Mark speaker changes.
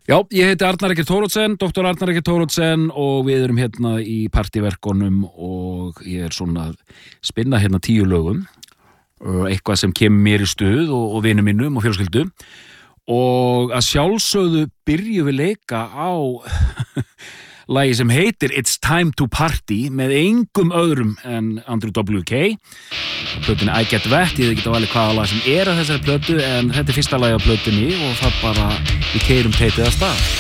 Speaker 1: Já, ég heiti Arnar Eggert Thoroddsen, Dr. Arnar Eggert Thoroddsen og við erum hérna í partíverkunum og ég svona að spinna hérna 10 lögum, eitthvað sem kemur mér í stuð og vinum mínum og fjölskyldu og að sjálfsögðu byrjum við leika á lagi sem heitir It's Time to Party með engum öðrum en Andrew WK plötunni I Get Wet, ég veit ekki alveg hvaða lag sem að þessari plötu en þetta fyrsta lagi á plötunni og það bara við keyrum teitið af stað